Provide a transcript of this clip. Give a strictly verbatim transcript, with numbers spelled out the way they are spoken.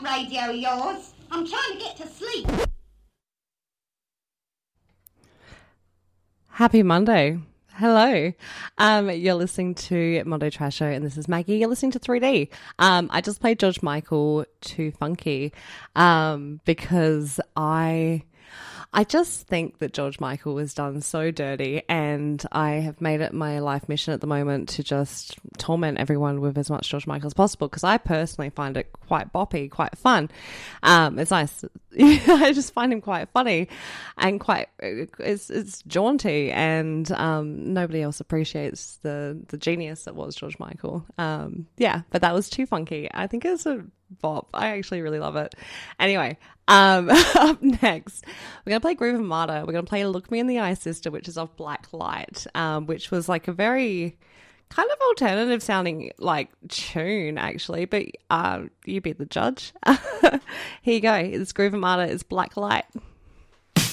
radio of yours. I'm trying to get to sleep. Happy Monday. Hello. Um, you're listening to Monday Trash Show, and this is Maggie. You're listening to three D. Um, I just played George Michael Too Funky um, because I... I just think that George Michael was done so dirty, and I have made it my life mission at the moment to just torment everyone with as much George Michael as possible, because I personally find it quite boppy, quite fun. Um, it's nice. I just find him quite funny and quite, it's, it's jaunty, and um, nobody else appreciates the, the genius that was George Michael. Um, yeah, but that was Too Funky. I think it's a bop. I actually really love it. Anyway, um, up next, we're going to play Groove Armada. We're going to play Look Me in the Eye, Sister, which is off Black Light, um, which was like a very kind of alternative sounding like tune, actually, but uh, you be the judge. Here you go. It's Groove Armada. It's Black Light.